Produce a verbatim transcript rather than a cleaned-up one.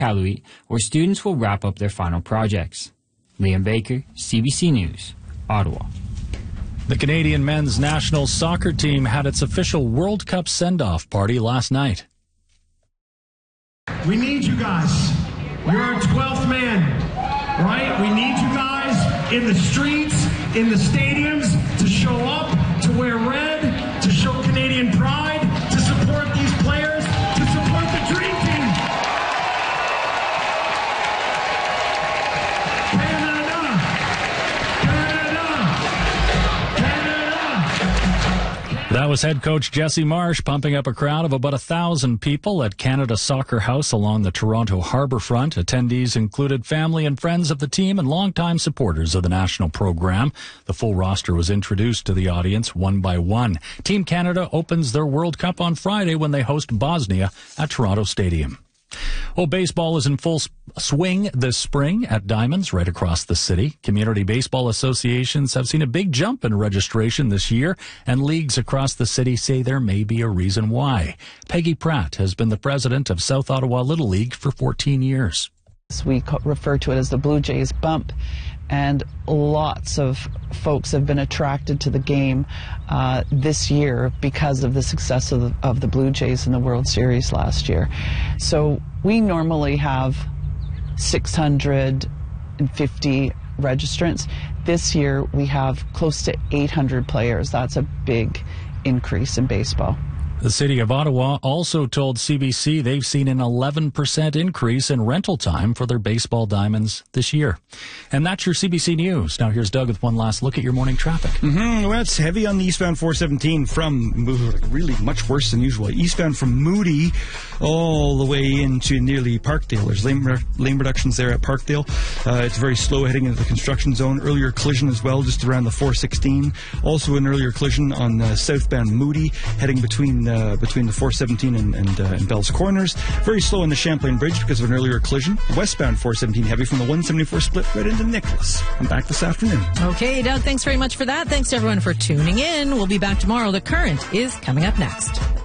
Iqaluit, where students will wrap up their final projects. Liam Baker, C B C News, Ottawa. The Canadian men's national soccer team had its official World Cup send-off party last night. We need you guys. You're our twelfth man, right? We need you guys in the streets, in the stadiums, to show up, to wear red, to show Canadian pride, to support these players, to support the dream team. Canada! Canada! Canada! That was head coach Jesse Marsh pumping up a crowd of about a thousand people at Canada Soccer House along the Toronto Harbourfront. Attendees included family and friends of the team and longtime supporters of the national program. The full roster was introduced to the audience one by one. Team Canada opens their World Cup on Friday when they host Bosnia at Toronto Stadium. Well, baseball is in full swing this spring at Diamonds right across the city. Community baseball associations have seen a big jump in registration this year, and leagues across the city say there may be a reason why. Peggy Pratt has been the president of South Ottawa Little League for fourteen years. We refer to it as the Blue Jays bump, and lots of folks have been attracted to the game uh, this year because of the success of the, of the Blue Jays in the World Series last year. So we normally have six hundred fifty registrants. This year we have close to eight hundred players. That's a big increase in baseball. The City of Ottawa also told C B C they've seen an eleven percent increase in rental time for their baseball diamonds this year. And that's your C B C News. Now here's Doug with one last look at your morning traffic. Mm-hmm. Well, it's heavy on the eastbound four seventeen from, really much worse than usual, eastbound from Moody all the way into nearly Parkdale. There's lane, lane reductions there at Parkdale. Uh, it's very slow heading into the construction zone. Earlier collision as well, just around the four sixteen. Also an earlier collision on uh, southbound Moody, heading between Uh, between the four seventeen and, and, uh, and Bell's Corners. Very slow on the Champlain Bridge because of an earlier collision. Westbound four seventeen heavy from the one seventy-four split right into Nicholas. I'm back this afternoon. Okay, Doug, thanks very much for that. Thanks to everyone for tuning in. We'll be back tomorrow. The Current is coming up next.